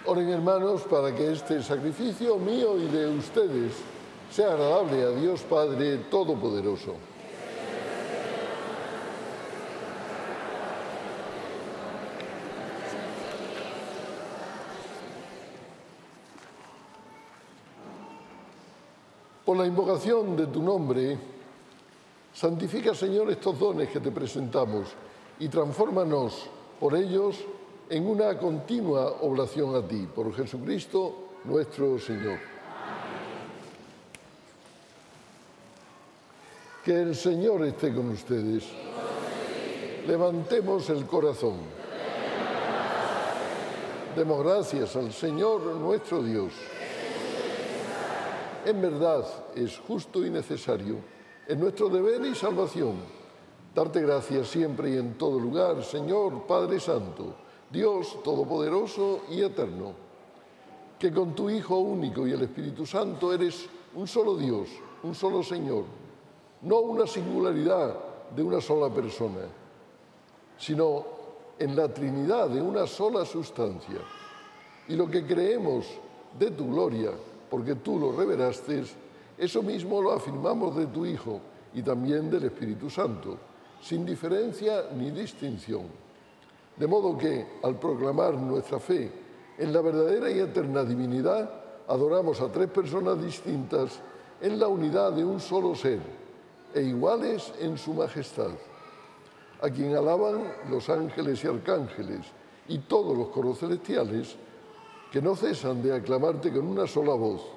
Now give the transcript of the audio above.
Oren, hermanos, para que este sacrificio mío y de ustedes sea agradable a Dios Padre Todopoderoso. Por la invocación de tu nombre, santifica, Señor, estos dones que te presentamos y transfórmanos por ellos en una continua oblación a ti, por Jesucristo nuestro Señor. Que el Señor esté con ustedes. Levantemos el corazón. Demos gracias al Señor nuestro Dios. En verdad es justo y necesario, es nuestro deber y salvación, darte gracias siempre y en todo lugar, Señor Padre Santo, Dios Todopoderoso y Eterno, que con tu Hijo único y el Espíritu Santo eres un solo Dios, un solo Señor, no una singularidad de una sola persona, sino en la Trinidad de una sola sustancia. Y lo que creemos de tu gloria, porque tú lo revelaste, eso mismo lo afirmamos de tu Hijo y también del Espíritu Santo, sin diferencia ni distinción. De modo que, al proclamar nuestra fe en la verdadera y eterna divinidad, adoramos a tres personas distintas en la unidad de un solo ser e iguales en su majestad, a quien alaban los ángeles y arcángeles y todos los coros celestiales, que no cesan de aclamarte con una sola voz.